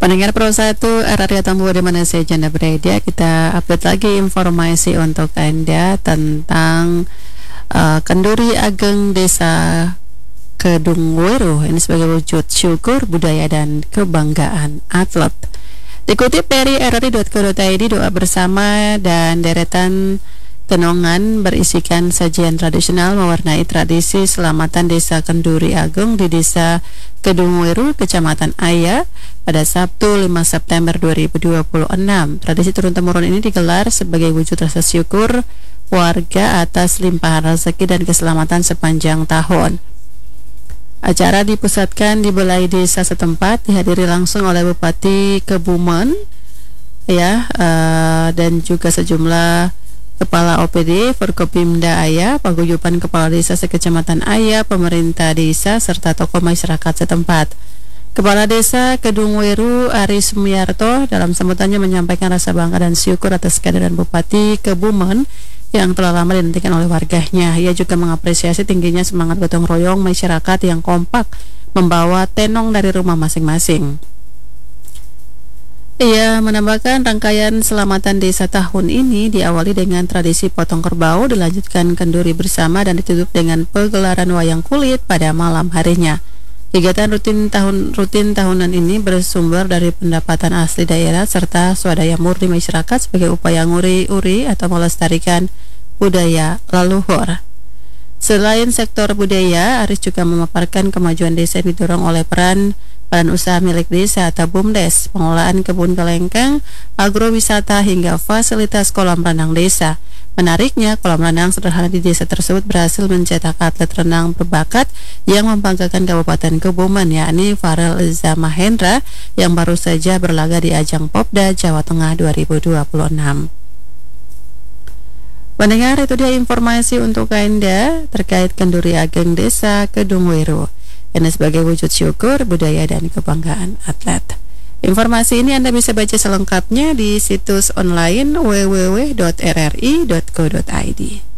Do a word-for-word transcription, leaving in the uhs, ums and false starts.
Pendengar Pro satu Radio Tambu di mana saja Anda berada, kita update lagi informasi untuk Anda tentang uh, Kenduri Ageng Desa Kedungweru. Ini sebagai wujud syukur budaya dan kebanggaan atlet. Dikutip dari r r i dot co dot i d, doa bersama dan deretan tenongan berisikan sajian tradisional mewarnai tradisi selamatan Desa Kenduri Ageng di Desa Kedungweru, Kecamatan Aya pada Sabtu lima September dua ribu dua puluh enam. Tradisi turun-temurun ini digelar sebagai wujud rasa syukur warga atas limpahan rezeki dan keselamatan sepanjang tahun. Acara dipusatkan di Balai Desa setempat, dihadiri langsung oleh Bupati Kebumen, ya, uh, dan juga sejumlah Kepala O P D, Forkopimda Aya, paguyuban Kepala Desa sekecamatan Aya, pemerintah desa, serta tokoh masyarakat setempat. Kepala Desa Kedungweru Aris Sumiarto dalam sambutannya menyampaikan rasa bangga dan syukur atas kehadiran Bupati Kebumen yang telah lama dinantikan oleh warganya. Ia juga mengapresiasi tingginya semangat gotong royong masyarakat yang kompak membawa tenong dari rumah masing-masing. Ia menambahkan rangkaian selamatan desa tahun ini diawali dengan tradisi potong kerbau, dilanjutkan kenduri bersama dan ditutup dengan pegelaran wayang kulit pada malam harinya. Kegiatan rutin tahun rutin tahunan ini bersumber dari pendapatan asli daerah serta swadaya murni masyarakat sebagai upaya nguri-uri atau melestarikan budaya leluhur. Selain sektor budaya, Aris juga memaparkan kemajuan desa yang didorong oleh peran Badan Usaha Milik Desa atau BUMDes, pengelolaan kebun kelengkeng, agrowisata hingga fasilitas kolam renang desa. Menariknya, kolam renang sederhana di desa tersebut berhasil mencetak atlet renang berbakat yang membanggakan Kabupaten Kebumen, yakni Farel Eza Mahendra yang baru saja berlaga di ajang Popda Jawa Tengah dua ribu dua puluh enam. Pendengar, itu dia informasi untuk Anda terkait Kenduri Ageng Desa Kedungweru. Ini sebagai wujud syukur budaya dan kebanggaan atlet. Informasi ini Anda bisa baca selengkapnya di situs online w w w dot r r i dot co dot i d.